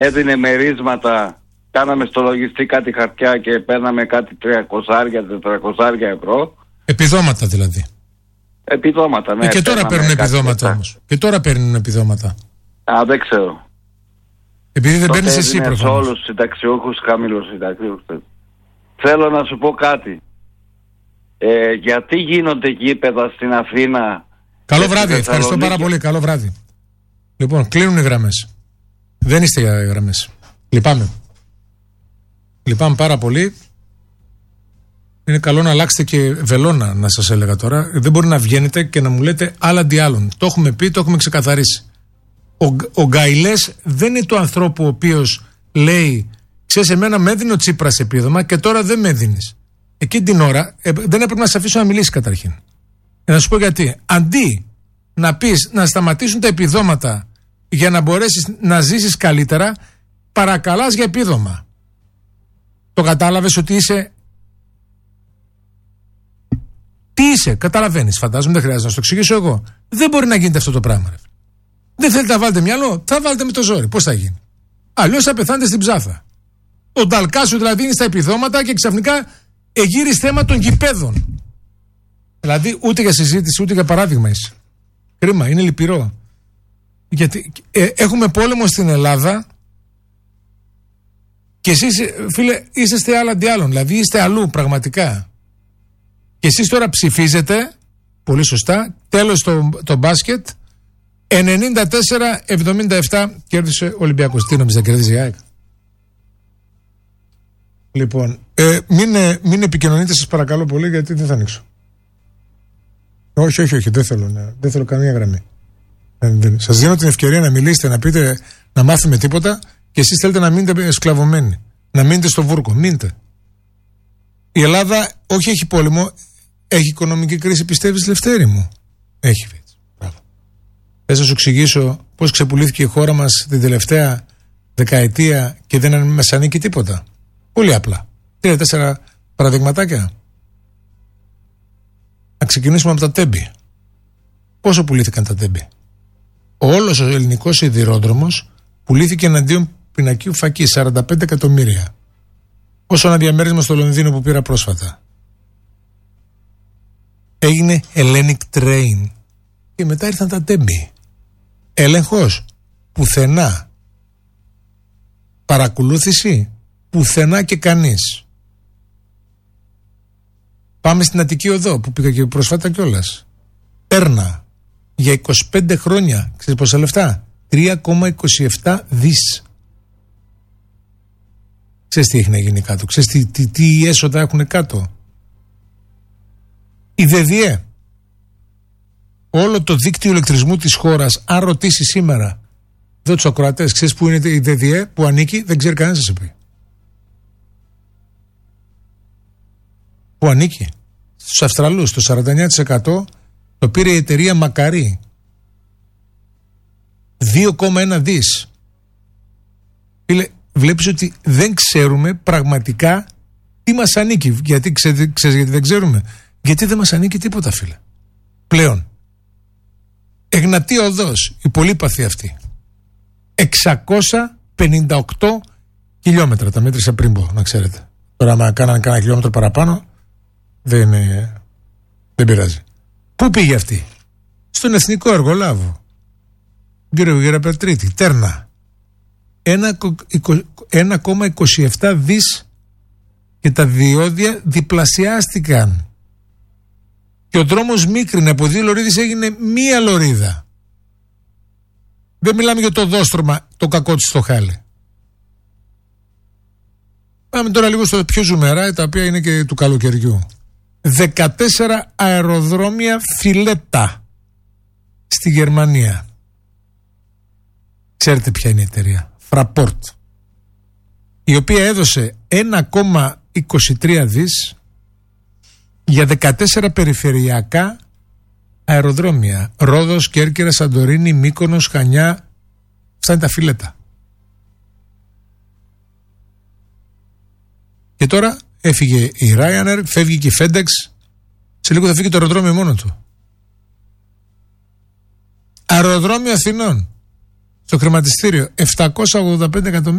έδινε μερίσματα, κάναμε στο λογιστή κάτι χαρτιά και παίρναμε κάτι 300-400 ευρώ. Επιδόματα δηλαδή. Επιδόματα, ναι. Και τώρα παίρνουν επιδόματα όμως. Και τώρα παίρνουν επιδόματα. Δεν ξέρω. Επειδή δεν παίρνεις εσύ προφανώς. Σε όλους τους συνταξιούχους, χαμηλούς συνταξιούχους. Θέλω να σου πω κάτι. Γιατί γίνονται γήπεδα στην Αθήνα? Καλό βράδυ, ευχαριστώ πάρα πολύ. Καλό βράδυ. Λοιπόν, κλείνουν οι γραμμές. Δεν είστε για γραμμές. Λυπάμαι. Λυπάμαι πάρα πολύ. Είναι καλό να αλλάξετε και βελόνα, να σας έλεγα τώρα. Δεν μπορεί να βγαίνετε και να μου λέτε άλλα αντί άλλων. Το έχουμε πει, το έχουμε ξεκαθαρίσει. Ο Γκαϊλές δεν είναι το ανθρώπου ο οποίος λέει, ξέρεις, εμένα με έδινε ο Τσίπρας επίδομα και τώρα δεν με έδινες. Εκείνη την ώρα δεν έπρεπε να σε αφήσω να μιλήσεις καταρχήν. Να σου πω γιατί. Αντί να πεις να σταματήσουν τα επιδόματα για να μπορέσεις να ζήσεις καλύτερα, παρακαλάς για επίδομα. Το κατάλαβες ότι είσαι? Τι είσαι, καταλαβαίνεις, φαντάζομαι, δεν χρειάζεται να σου το εξηγήσω εγώ. Δεν μπορεί να γίνεται αυτό το πράγμα. Ρε. Δεν θέλετε να βάλετε μυαλό, θα βάλετε με το ζόρι. Πώς θα γίνει? Αλλιώς θα πεθάνετε στην ψάθα. Ο Νταλκάσου δηλαδή είναι στα επιδόματα και ξαφνικά εγείρει θέμα των γηπέδων. Δηλαδή ούτε για συζήτηση ούτε για παράδειγμα είσαι. Κρίμα, είναι λυπηρό. Γιατί έχουμε πόλεμο στην Ελλάδα και εσείς, φίλε, είσαστε άλλα αντί άλλων. Δηλαδή είστε αλλού πραγματικά. Και εσείς τώρα ψηφίζετε, πολύ σωστά, τέλος το μπάσκετ, 94-77 κέρδισε ο Ολυμπιακός. Τι νόμιζα, κερδίζει η ΑΕΚ? Λοιπόν, μην επικοινωνείτε σας παρακαλώ πολύ, γιατί δεν θα ανοίξω. Όχι, δεν θέλω καμία γραμμή. Σας δίνω την ευκαιρία να μιλήσετε, να πείτε, να μάθουμε τίποτα και εσείς θέλετε να μείνετε σκλαβωμένοι. Να μείνετε στο βούρκο, μείνετε. Η Ελλάδα όχι έχει πόλεμο, έχει οικονομική κρίση, πιστεύεις, Λευτέρη μου? Έχει. Θες να σου εξηγήσω πώς ξεπουλήθηκε η χώρα μας την τελευταία δεκαετία και δεν μας ανήκει τίποτα? Πολύ απλά. 3-4 παραδειγματάκια. Να ξεκινήσουμε από τα τέμπη. Πόσο πουλήθηκαν τα τέμπη? Όλος ο ελληνικός σιδηρόδρομος πουλήθηκε εναντίον πινακίου φακή, 45 εκατομμύρια. Όσο ένα διαμέρισμα στο Λονδίνο που πήρα πρόσφατα. Έγινε Hellenic Train και μετά ήρθαν τα τέμπη. Έλεγχος? Πουθενά. Παρακολούθηση? Πουθενά και κανείς. Πάμε στην Αττική Οδό που πήγα και πρόσφατα κιόλας. Έρνα για 25 χρόνια. Ξέρεις πόσα λεφτά? 3,27 δις. Ξέρεις τι έχει να γίνει κάτω? Ξέρεις τι έσοδα έχουν κάτω? Η ΔΔΕ. Όλο το δίκτυο ηλεκτρισμού της χώρας, αν ρωτήσει σήμερα εδώ τους ακροατές, ξέρεις που είναι η ΔΔΕ, που ανήκει? Δεν ξέρει κανένας, θα σε πει. Που ανήκει? Στους Αυστραλούς. Το 49% το πήρε η εταιρεία Μακαρί. 2,1 δις. Φίλε, βλέπεις ότι δεν ξέρουμε πραγματικά τι μας ανήκει. Γιατί ξέρεις γιατί δεν ξέρουμε? Γιατί δεν μας ανήκει τίποτα, φίλε. Πλέον. Εγνατία Οδός, η πολύπαθη αυτή. 658 χιλιόμετρα. Τα μέτρησα πριν πω, να ξέρετε. Τώρα άμα κάνανε κάνα χιλιόμετρο παραπάνω, δεν πειράζει. Πού πήγε αυτή? Στον Εθνικό Εργολάβο. Κύριο Γεραπετρίτη, Τέρνα. 1,27 δις και τα διόδια διπλασιάστηκαν. Και ο δρόμος μίκρινε, από 2 λωρίδες έγινε 1 λωρίδα. Δεν μιλάμε για το δόστρωμα, το κακό της στο χάλι. Πάμε τώρα λίγο στο πιο ζουμερά, τα οποία είναι και του καλοκαιριού. 14 αεροδρόμια φιλέτα στη Γερμανία. Ξέρετε ποια είναι η εταιρεία? Fraport, η οποία έδωσε 1,23 δις για 14 περιφερειακά αεροδρόμια. Ρόδος, Κέρκυρα, Σαντορίνη, Μύκονος, Χανιά. Αυτά είναι τα φιλέτα. Και τώρα έφυγε η Ryanair, φεύγει και η FedEx. Σε λίγο θα φύγει το αεροδρόμιο μόνο του. Αεροδρόμιο Αθηνών. στο χρηματιστήριο 785 εκατομμύρια.